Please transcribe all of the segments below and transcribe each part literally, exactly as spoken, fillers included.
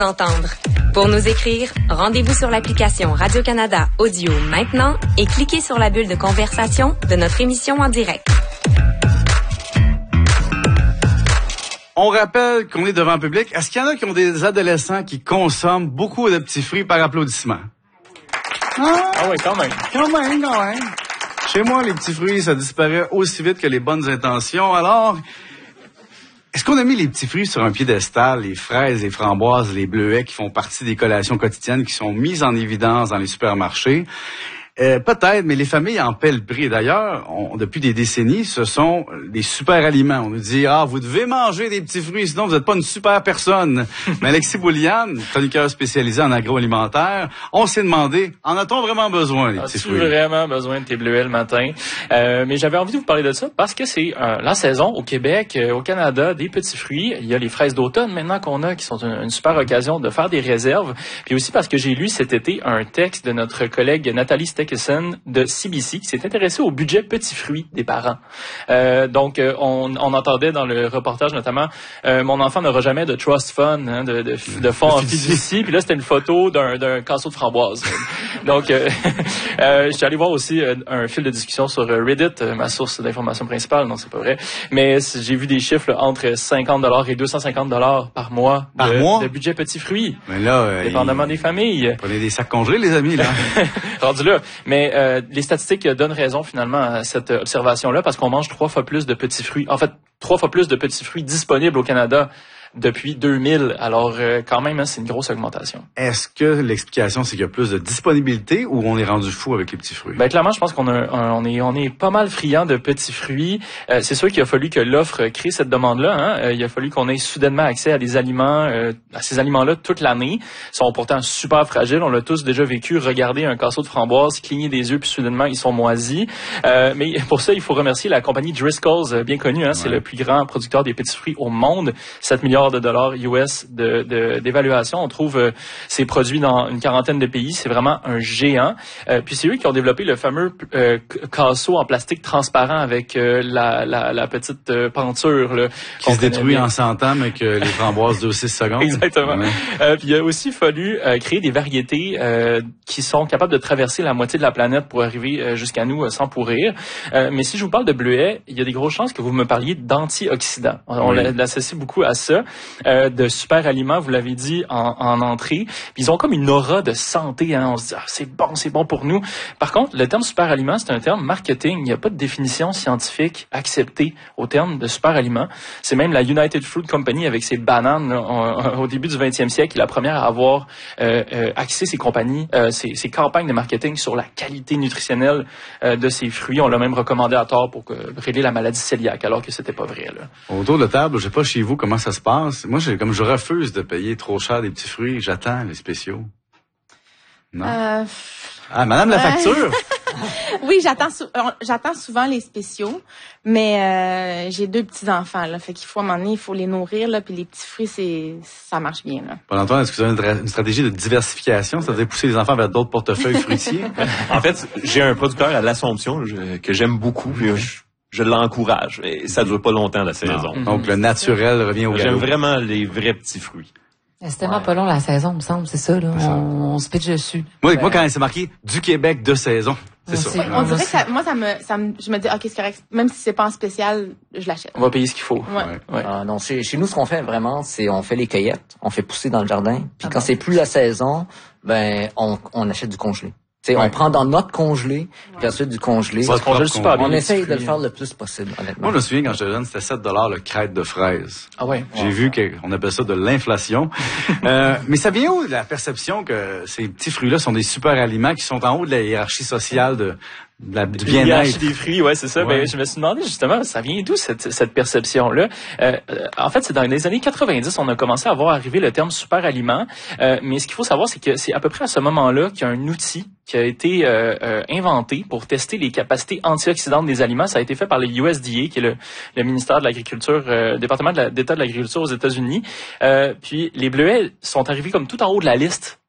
Entendre. Pour nous écrire, rendez-vous sur l'application Radio-Canada Audio maintenant et cliquez sur la bulle de conversation de notre émission en direct. On rappelle qu'on est devant le public. Est-ce qu'il y en a qui ont des adolescents qui consomment beaucoup de petits fruits par applaudissement? Ah, ah oui, quand même. Quand même, quand même. Chez moi, les petits fruits, ça disparaît aussi vite que les bonnes intentions. Alors, est-ce qu'on a mis les petits fruits sur un piédestal, les fraises, les framboises, les bleuets qui font partie des collations quotidiennes qui sont mises en évidence dans les supermarchés? Euh, peut-être, mais les familles en paient le prix. D'ailleurs, on, depuis des décennies, ce sont des super aliments. On nous dit, ah, vous devez manger des petits fruits, sinon vous n'êtes pas une super personne. Mais Alexis Bouliane, chroniqueur spécialisé en agroalimentaire, on s'est demandé, en a-t-on vraiment besoin, les petits As-tu fruits? vraiment besoin de tes bleuets le matin? Euh, mais j'avais envie de vous parler de ça parce que c'est euh, la saison au Québec, euh, au Canada, des petits fruits. Il y a les fraises d'automne maintenant qu'on a, qui sont une, une super occasion de faire des réserves. Puis aussi parce que j'ai lu cet été un texte de notre collègue Nathalie Stekesson de C B C qui s'est intéressée au budget petits fruits des parents. Euh, donc, euh, on, on entendait dans le reportage notamment euh, « Mon enfant n'aura jamais de trust fund, hein, de, de, de fonds en fiducie ». Puis là, c'était une photo d'un, d'un casseau de framboise. Donc, euh, euh, je suis allé voir aussi euh, un fil de discussion sur Reddit, euh, ma source d'information principale. Non, c'est pas vrai. Mais j'ai vu des chiffres là, entre cinquante dollars et deux cent cinquante dollars par mois de, par mois? de budget petits fruits. Mais là, euh, dépendamment il... des familles. Prenez des sacs congelés, les amis, là. Rendu là. Mais euh, les statistiques donnent raison finalement à cette observation-là parce qu'on mange trois fois plus de petits fruits. En fait, trois fois plus de petits fruits disponibles au Canada depuis deux mille. Alors, euh, quand même, hein, c'est une grosse augmentation. Est-ce que l'explication, c'est qu'il y a plus de disponibilité ou on est rendu fou avec les petits fruits? Ben, clairement, je pense qu'on a, un, on est, on est pas mal friand de petits fruits. Euh, c'est sûr qu'il a fallu que l'offre crée cette demande-là, hein. Euh, il a fallu qu'on ait soudainement accès à des aliments, euh, à ces aliments-là toute l'année. Ils sont pourtant super fragiles. On l'a tous déjà vécu. Regarder un casseau de framboise, cligner des yeux, puis soudainement, ils sont moisis. Euh, mais pour ça, il faut remercier la compagnie Driscoll's, bien connue, hein. Ouais. C'est le plus grand producteur des petits fruits au monde. sept milliards de dollars U S de, de, d'évaluation. On trouve euh, ces produits dans une quarantaine de pays. C'est vraiment un géant. Euh, puis c'est eux qui ont développé le fameux euh, casseau en plastique transparent avec euh, la, la, la petite euh, penture. Là, qui se détruit en cent ans, mais que les framboises de six secondes. Exactement. Ouais. Euh, puis il a aussi fallu euh, créer des variétés euh, qui sont capables de traverser la moitié de la planète pour arriver euh, jusqu'à nous euh, sans pourrir. Euh, mais si je vous parle de bleuets, il y a des grosses chances que vous me parliez d'antioxydants. On, oui. on l'associe beaucoup à ça. Euh, de super aliments, vous l'avez dit en, en entrée. Puis ils ont comme une aura de santé. Hein. On se dit, ah, c'est bon, c'est bon pour nous. Par contre, le terme super aliment, c'est un terme marketing. Il n'y a pas de définition scientifique acceptée au terme de super aliment. C'est même la United Fruit Company avec ses bananes là, on, au début du vingtième siècle, qui est la première à avoir euh, euh, axé ses compagnies, euh, ses, ses campagnes de marketing sur la qualité nutritionnelle euh, de ses fruits. On l'a même recommandé à tort pour que, régler la maladie cœliaque, alors que c'était pas vrai. Là. Autour de la table, je sais pas chez vous comment ça se passe. Moi, j'ai, comme je refuse de payer trop cher des petits fruits, j'attends les spéciaux. Non? Euh... Ah, madame la facture! Oui, j'attends sou- j'attends souvent les spéciaux, mais euh, j'ai deux petits-enfants, là, fait qu'il faut, à un moment donné, il faut les nourrir, là, puis les petits fruits, c'est, ça marche bien, là. Paul-Antoine, est-ce que vous avez une, une stratégie de diversification, c'est-à-dire pousser les enfants vers d'autres portefeuilles fruitiers? En fait, j'ai un producteur à l'Assomption je, que j'aime beaucoup, puis je, je l'encourage, et ça dure pas longtemps, la saison. Non. Donc, le naturel revient au galop. J'aime vraiment les vrais petits fruits. C'est tellement ouais. pas long la saison, me semble, c'est ça, là. On, on se pitche dessus. Moi, ouais. moi, quand c'est marqué du Québec de saison, c'est ouais, ça. C'est, ouais, on dirait que ça, moi, ça me, ça me, je me dis, ok, c'est correct. Même si c'est pas en spécial, je l'achète. On va payer ce qu'il faut. Ouais. ouais. ouais. Euh, non, chez, chez nous, ce qu'on fait vraiment, c'est on fait les cueillettes, on fait pousser dans le jardin. Puis ah quand bon. c'est plus la saison, ben, on, on achète du congelé. T'sais, ouais. on prend dans notre congelé, puis ensuite du congelé. Ça se congèle super bien. On essaye de le faire le plus possible, honnêtement. Moi, je me souviens, quand j'étais jeune, c'était sept dollars le crête de fraises. Ah ouais. J'ai ouais. vu qu'on appelle ça de l'inflation. euh, mais ça vient où, la perception que ces petits fruits-là sont des super aliments qui sont en haut de la hiérarchie sociale de, de la, du bien-être? des fruits, ouais, c'est ça. Ouais. Ben, je me suis demandé, justement, ça vient d'où, cette, cette perception-là? Euh, en fait, c'est dans les années quatre-vingt-dix, on a commencé à voir arriver le terme super aliment. Euh, mais ce qu'il faut savoir, c'est que c'est à peu près à ce moment-là qu'il y a un outil qui a été euh, euh, inventé pour tester les capacités antioxydantes des aliments. Ça a été fait par le U S D A, qui est le, le ministère de l'Agriculture, euh, département de la, d'État de l'Agriculture aux États-Unis. Euh, puis les bleuets sont arrivés comme tout en haut de la liste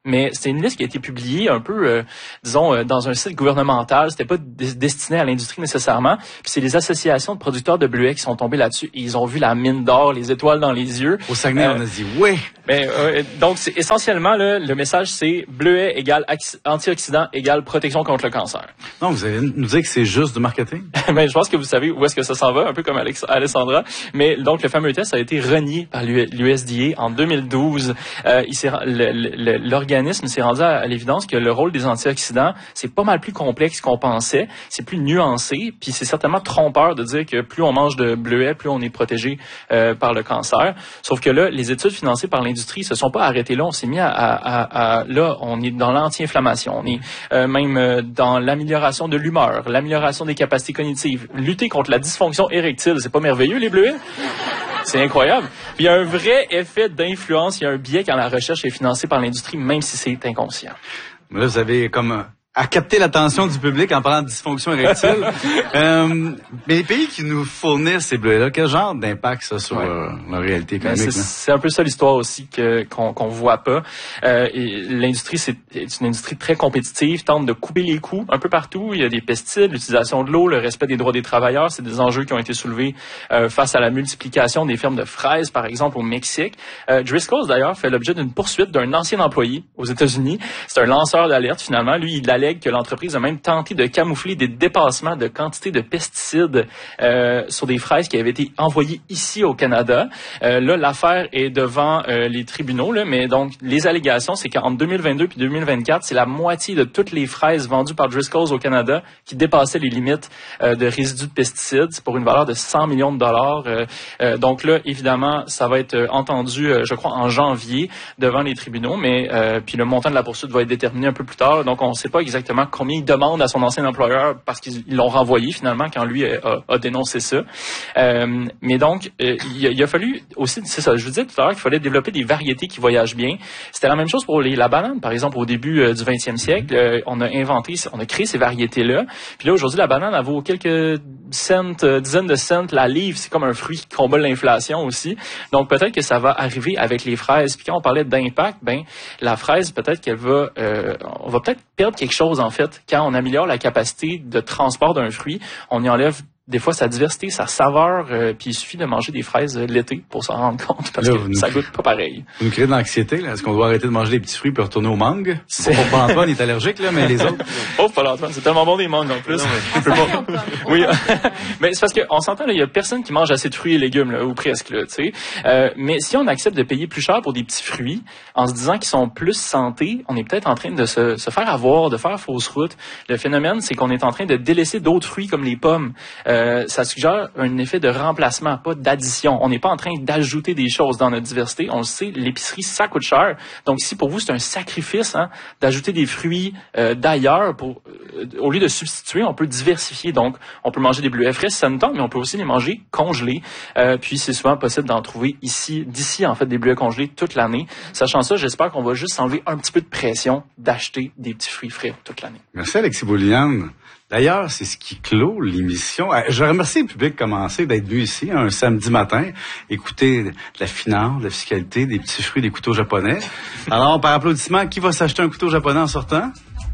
Mais c'était une liste qui a été publiée un peu, euh, disons, euh, dans un site gouvernemental. C'était pas d- destiné à l'industrie nécessairement. Puis c'est les associations de producteurs de bleuets qui sont tombés là-dessus. Et ils ont vu la mine d'or, les étoiles dans les yeux. Au Saguenay, euh, on a dit oui. Ben, euh, donc, c'est essentiellement, là, le message, c'est bleuet égale axi- antioxydant égale protection contre le cancer. Non, vous allez nous dire que c'est juste du marketing? Ben, je pense que vous savez où est-ce que ça s'en va, un peu comme Alex- Alessandra. Mais donc, le fameux test a été renié par l'U S D A en deux mille douze. Euh, il s'est, le, le, l'organisme s'est rendu à, à l'évidence que le rôle des antioxydants, c'est pas mal plus complexe qu'on pensait. C'est plus nuancé. Puis c'est certainement trompeur de dire que plus on mange de bleuets, plus on est protégé euh, par le cancer. Sauf que là, les études financées par l'industrie se sont pas arrêtées là. On s'est mis à, à, à, à là, on est dans l'anti-inflammation. On est euh, même euh, dans l'amélioration de l'humeur, l'amélioration des capacités cognitives, lutter contre la dysfonction érectile. C'est pas merveilleux, les bleuets? C'est incroyable. Puis il y a un vrai effet d'influence, il y a un biais quand la recherche est financée par l'industrie, même si c'est inconscient. Là, vous avez comme à capter l'attention du public en parlant de dysfonction érectile. euh, mais les pays qui nous fournissent ces bleuets-là, quel genre d'impact ça sur ouais. euh, la réalité économique? Ben, c'est, c'est un peu ça l'histoire aussi que qu'on qu'on voit pas. Euh, et l'industrie, c'est, c'est une industrie très compétitive, tente de couper les coûts un peu partout. Il y a des pesticides, l'utilisation de l'eau, le respect des droits des travailleurs. C'est des enjeux qui ont été soulevés euh, face à la multiplication des fermes de fraises, par exemple, au Mexique. Euh, Driscoll's, d'ailleurs, fait l'objet d'une poursuite d'un ancien employé aux États-Unis. C'est un lanceur d'alerte, finalement. Lui, il allègue que l'entreprise a même tenté de camoufler des dépassements de quantité de pesticides euh, sur des fraises qui avaient été envoyées ici au Canada. Euh, là, l'affaire est devant euh, les tribunaux, là, mais donc les allégations, c'est qu'entre deux mille vingt-deux puis deux mille vingt-quatre, c'est la moitié de toutes les fraises vendues par Driscoll's au Canada qui dépassaient les limites euh, de résidus de pesticides. C'est pour une valeur de cent millions de dollars. Euh, euh, donc là, évidemment, ça va être entendu, euh, je crois, en janvier devant les tribunaux, mais euh, puis le montant de la poursuite va être déterminé un peu plus tard. Donc on ne sait pas exactement combien il demande à son ancien employeur parce qu'ils l'ont renvoyé finalement quand lui a, a dénoncé ça. Euh, mais donc, euh, il, a, il a fallu aussi, c'est ça, je vous disais tout à l'heure qu'il fallait développer des variétés qui voyagent bien. C'était la même chose pour les, la banane, par exemple, au début euh, du vingtième siècle. Euh, on a inventé, on a créé ces variétés-là. Puis là, aujourd'hui, la banane, elle vaut quelques cents, euh, dizaines de cents la livre. C'est comme un fruit qui combat l'inflation aussi. Donc, peut-être que ça va arriver avec les fraises. Puis quand on parlait d'impact, ben la fraise, peut-être qu'elle va, euh, on va peut-être perdre quelque chose, en fait. Quand on améliore la capacité de transport d'un fruit, on y enlève des fois sa diversité, sa saveur, euh, puis il suffit de manger des fraises euh, l'été pour s'en rendre compte, parce là, que ça goûte pas pareil. Vous nous créez de l'anxiété, là. Est-ce qu'on doit arrêter de manger des petits fruits puis retourner aux mangues? C'est pas pour Antoine, il est allergique, là, mais les autres. Oh, Paul Antoine, c'est tellement bon des mangues en plus. Non, mais je peux pas. Oui, mais c'est parce qu'on s'entend, là, il y a personne qui mange assez de fruits et légumes, là, ou presque, là, tu sais. Euh, mais si on accepte de payer plus cher pour des petits fruits, en se disant qu'ils sont plus santé, on est peut-être en train de se, se faire avoir, de faire fausse route. Le phénomène, c'est qu'on est en train de délaisser d'autres fruits comme les pommes. Euh, ça suggère un effet de remplacement, pas d'addition. On n'est pas en train d'ajouter des choses dans notre diversité. On le sait, l'épicerie, ça coûte cher. Donc, si pour vous, c'est un sacrifice hein, d'ajouter des fruits euh, d'ailleurs, pour euh, au lieu de substituer, on peut diversifier. Donc, on peut manger des bleuets frais si ça nous tente, mais on peut aussi les manger congelés. Euh, puis, c'est souvent possible d'en trouver ici, d'ici, en fait, des bleuets congelés toute l'année. Sachant ça, j'espère qu'on va juste enlever un petit peu de pression d'acheter des petits fruits frais toute l'année. Merci, Alexis Bouliane. D'ailleurs, c'est ce qui clôt l'émission. Je remercie le public commencer d'être venu ici un samedi matin, écouter de la finance, de la fiscalité, des petits fruits, des couteaux japonais. Alors, par applaudissement, qui va s'acheter un couteau japonais en sortant?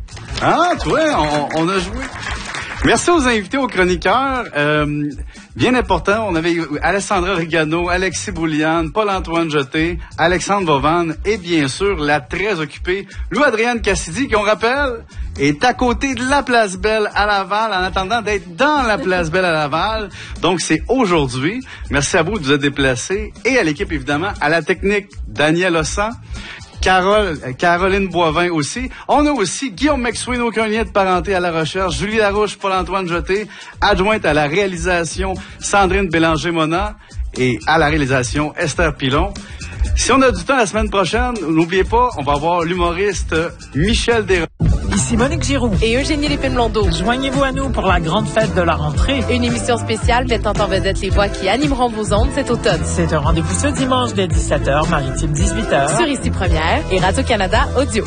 Ah, tu vois, on, on a joué. Merci aux invités, aux chroniqueurs. Euh, bien important, on avait Alessandra Rigano, Alexis Bouliane, Paul-Antoine Jeté, Alexandre Vauvan et bien sûr la très occupée Lou-Adrienne Cassidy, qui on rappelle est à côté de la Place Belle à Laval en attendant d'être dans la Place Belle à Laval. Donc c'est aujourd'hui. Merci à vous de vous être déplacés et à l'équipe évidemment, à la technique Daniel Ossan. Carole, Caroline Boivin aussi. On a aussi Guillaume McSween, aucun lien de parenté à la recherche. Julie Larouche, Paul-Antoine Jeté, adjointe à la réalisation Sandrine Bélanger-Mona et à la réalisation Esther Pilon. Si on a du temps la semaine prochaine, n'oubliez pas, on va avoir l'humoriste Michel Desrosiers. Ici Monique Giroux et Eugénie Lépine-Blondeau. Joignez-vous à nous pour la grande fête de la rentrée. Une émission spéciale mettant en vedette les voix qui animeront vos ondes cet automne. C'est un rendez-vous ce dimanche dès dix-sept heures, Maritime dix-huit heures. Sur Ici Première et Radio-Canada Audio.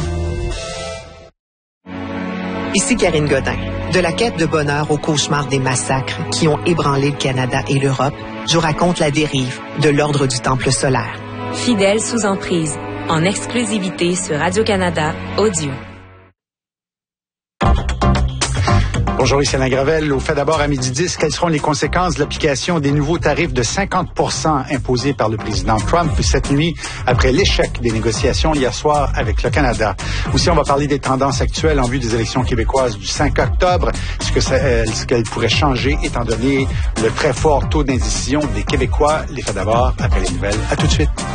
Ici Karine Godin. De la quête de bonheur au cauchemar des massacres qui ont ébranlé le Canada et l'Europe, je raconte la dérive de l'ordre du Temple solaire. Fidèle sous emprise, en exclusivité sur Radio-Canada Audio. Bonjour, ici Alain Gravel. Au fait d'abord à midi dix, quelles seront les conséquences de l'application des nouveaux tarifs de cinquante pour cent imposés par le président Trump cette nuit après l'échec des négociations hier soir avec le Canada? Aussi, on va parler des tendances actuelles en vue des élections québécoises du cinq octobre, ce que ça, euh, ce qu'elles pourraient changer étant donné le très fort taux d'indécision des Québécois. Les faits d'abord après les nouvelles. À tout de suite.